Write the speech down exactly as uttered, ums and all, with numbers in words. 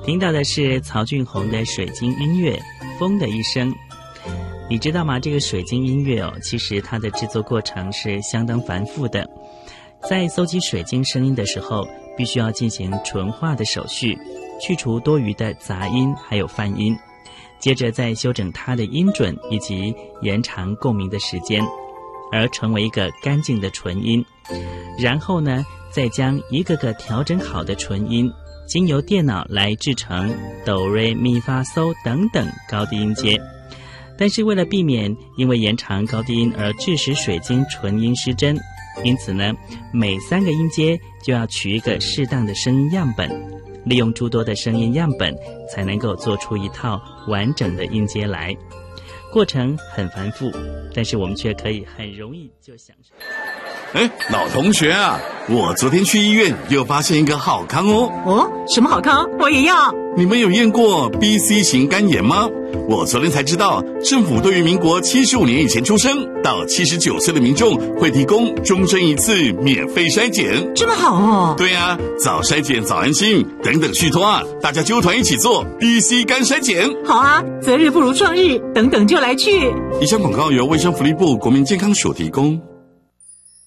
听到的是曹俊宏的水晶音乐《风的一生》。你知道吗？这个水晶音乐哦，其实它的制作过程是相当繁复的。在搜集水晶声音的时候，必须要进行纯化的手续，去除多余的杂音还有泛音，接着再修整它的音准以及延长共鸣的时间，而成为一个干净的纯音。然后呢，再将一个个调整好的纯音经由电脑来制成哆瑞咪发嗦等等高低音阶。但是为了避免因为延长高低音而致使水晶纯音失真，因此呢，每三个音阶就要取一个适当的声音样本，利用诸多的声音样本才能够做出一套完整的音阶来。过程很繁复，但是我们却可以很容易就享受。 哎，老同学啊，我昨天去医院又发现一个好康哦。 哦，什么好康？我也要。 你们有验过 B C 型肝炎吗？我昨天才知道，政府对于民国七十五年以前出生到七十九岁的民众会提供终身一次免费筛检。 这么好哦。 对啊，早筛检早安心，等等续托啊，大家纠团一起做 B C 肝筛检。 好啊，择日不如撞日，等等就来去。 以上广告由卫生福利部国民健康署提供。